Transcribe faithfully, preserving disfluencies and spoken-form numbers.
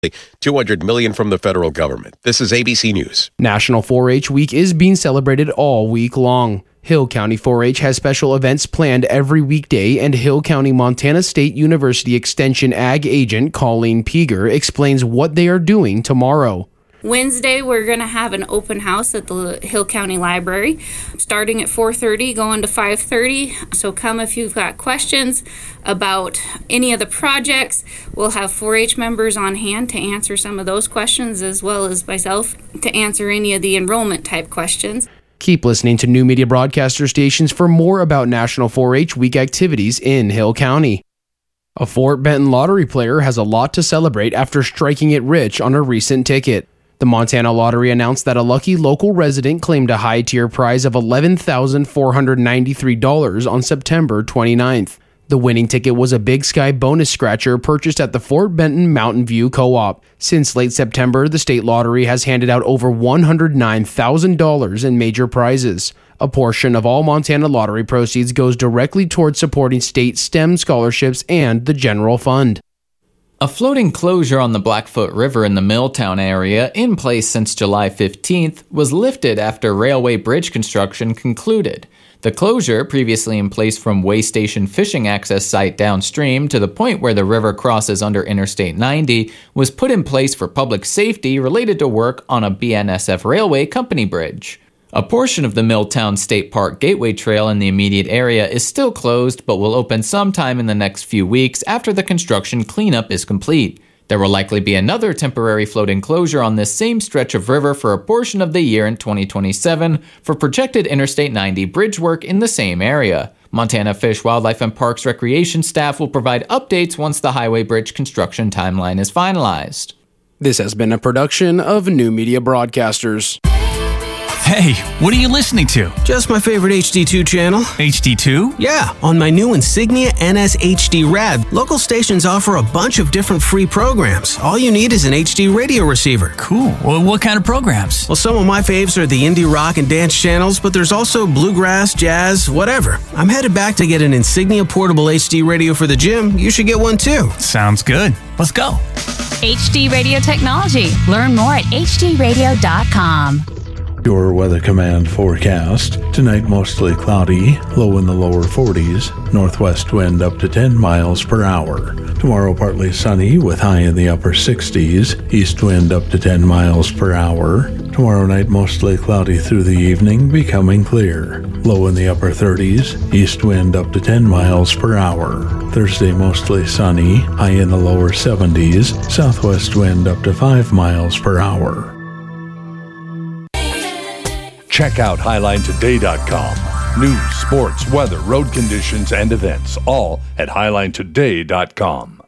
two hundred million dollars from the federal government. This is A B C News. National four H Week is being celebrated all week long. Hill County four H has special events planned every weekday, and Hill County Montana State University Extension Ag Agent Colleen Peeger explains what they are doing tomorrow. Wednesday, we're going to have an open house at the Hill County Library, starting at four thirty, going to five thirty. So come if you've got questions about any of the projects. We'll have four H members on hand to answer some of those questions, as well as myself to answer any of the enrollment type questions. Keep listening to New Media Broadcaster stations for more about National four H Week activities in Hill County. A Fort Benton lottery player has a lot to celebrate after striking it rich on a recent ticket. The Montana Lottery announced that a lucky local resident claimed a high-tier prize of eleven thousand four hundred ninety-three dollars on September twenty-ninth. The winning ticket was a Big Sky bonus scratcher purchased at the Fort Benton Mountain View Co-op. Since late September, the state lottery has handed out over one hundred nine thousand dollars in major prizes. A portion of all Montana lottery proceeds goes directly towards supporting state STEM scholarships and the general fund. A floating closure on the Blackfoot River in the Milltown area, in place since July fifteenth, was lifted after railway bridge construction concluded. The closure, previously in place from Way Station fishing access site downstream to the point where the river crosses under Interstate ninety, was put in place for public safety related to work on a B N S F Railway company bridge. A portion of the Milltown State Park Gateway Trail in the immediate area is still closed, but will open sometime in the next few weeks after the construction cleanup is complete. There will likely be another temporary floating closure on this same stretch of river for a portion of the year in twenty twenty-seven for projected Interstate ninety bridge work in the same area. Montana Fish, Wildlife, and Parks Recreation staff will provide updates once the highway bridge construction timeline is finalized. This has been a production of New Media Broadcasters. Hey, what are you listening to? Just my favorite H D two channel. H D two? Yeah, on my new Insignia N S H D Rad, local stations offer a bunch of different free programs. All you need is an H D radio receiver. Cool. Well, what kind of programs? Well, some of my faves are the indie rock and dance channels, but there's also bluegrass, jazz, whatever. I'm headed back to get an Insignia portable H D radio for the gym. You should get one too. Sounds good. Let's go. H D Radio Technology. Learn more at h d radio dot com. Your Weather Command forecast. Tonight mostly cloudy, low in the lower forties, northwest wind up to ten miles per hour. Tomorrow partly sunny with high in the upper sixties, east wind up to ten miles per hour. Tomorrow night mostly cloudy through the evening, becoming clear. Low in the upper thirties, east wind up to ten miles per hour. Thursday mostly sunny, high in the lower seventies, southwest wind up to five miles per hour. Check out highline today dot com. News, sports, weather, road conditions, and events, all at highline today dot com.